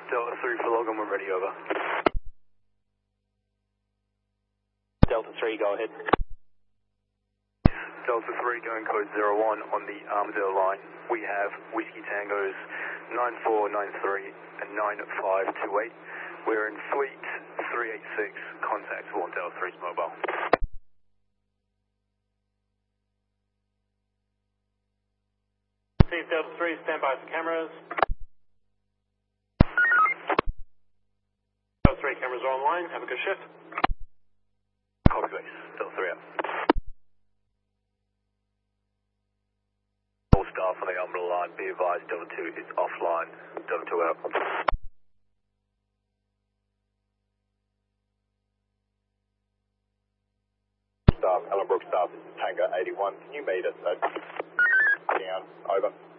Delta 3 for log on, we're ready, over. Delta 3, go ahead. Delta 3 going code 01 on the Armadale line. We have Whiskey Tangos 9493 and 9528. We're in Fleet 386, contact on Delta 3's mobile. Steve, Delta 3, stand by for cameras. Delta 3 cameras are online, have a good shift. Copy base, Delta 3 out. All staff on the Armadale line, be advised Delta 2 is offline, Delta 2 out. Staff, Ellenbrook staff, this is Tango 81. Can you meet us? Down, over.